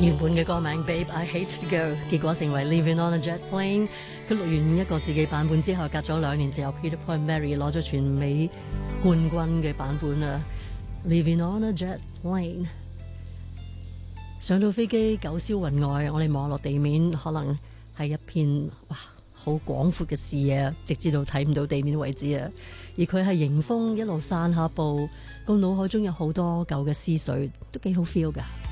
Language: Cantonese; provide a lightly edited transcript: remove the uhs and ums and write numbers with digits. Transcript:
原本嘅歌名 Babe I Hate to Go， 結果成為 Living on a Jet Plane。佢錄完一個自己版本之後，隔咗2年就由 Peter Paul and Mary 攞咗全美冠軍嘅版本啦。Living on a Jet Plane， 上到飛機九霄雲外，我哋望落地面，可能係一片哇好廣闊嘅視野，直至到睇唔到地面為止啊！而佢係迎風一路散下步，個腦海中有好多舊嘅思緒，都幾好 feel 噶。